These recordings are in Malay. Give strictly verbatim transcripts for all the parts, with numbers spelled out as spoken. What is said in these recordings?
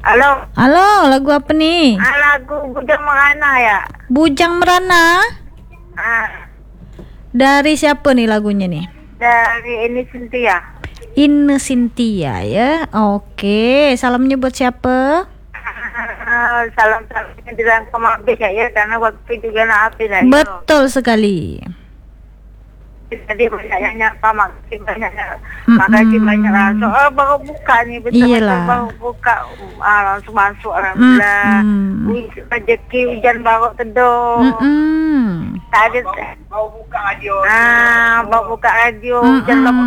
Halo. Halo, lagu apa nih? Ah, lagu Bujang Merana ya. Bujang Merana. Ah, Dari siapa nih lagunya nih? dari ini Cynthia. Ine Cynthia ya. Oke, salamnya buat siapa? Ah, salam-salamnya dirangkam habis ya, karena waktu juga nak habis ya. Betul sekali. Jadi banyak nyapa, makasih banyak, Mm-mm. makasih banyak langsung. Oh, baru buka nih, betul-betul Iyalah. baru buka. Ah, langsung masuk, alhamdulillah. Mm-mm. Wih, rezeki hujan baru teduh. Mm-mm. Tadi Mau buka radio. ah, baru buka radio hujan baru.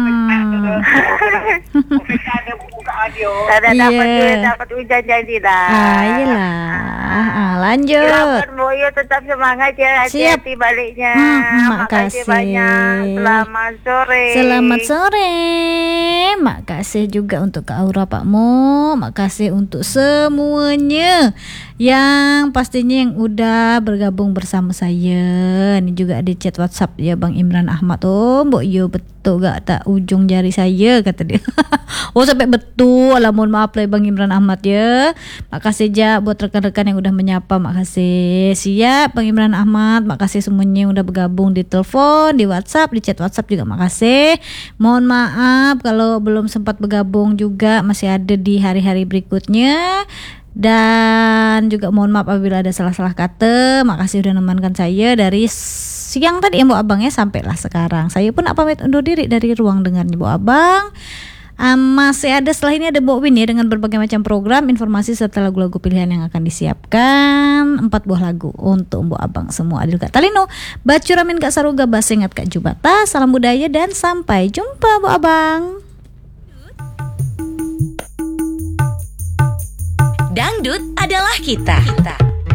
Kita ada buka radio. Tak ada dapat Iya. duit, dapat hujan jadi dah. Ah, iyalah. Ah, lanjut. Selamat Boyo, tetap semangat ya, Siap. hati-hati baliknya. Hmm, Makasih makasih. banyak. Selamat sore. Selamat sore. Makasih juga untuk Kak Aura, Pak Mo. Makasih untuk semuanya yang pastinya yang udah bergabung bersama saya. Ini juga ada chat WhatsApp ya Bang Imran Ahmad. Oh, Mbok Yo betul gak tak ujung jari saya kata dia. Oh, sampai betul. Alah, mohon maaf lah Bang Imran Ahmad ya. Makasih ja buat rekan-rekan yang udah menyapa. Makasih. Siap Bang Imran Ahmad. Makasih semuanya yang udah bergabung di telepon, di WhatsApp, di chat WhatsApp juga makasih. Mohon maaf kalau belum sempat bergabung juga, masih ada di hari-hari berikutnya. Dan juga mohon maaf apabila ada salah-salah kata. Makasih udah nemankan saya dari siang tadi ya Mbok Abang ya, sampailah sekarang. Saya pun nak pamit undur diri dari ruang dengarnya Mbok Abang. Um, masih ada setelah ini ada Mbok Win ya dengan berbagai macam program, informasi serta lagu-lagu pilihan yang akan disiapkan. Empat buah lagu untuk Mbok Abang semua. Adil Kak Talino, Bacu Ramin Kak Saruga, Basengat Kak Jubata. Salam budaya dan sampai jumpa Mbok Abang. Dangdut adalah kita. kita.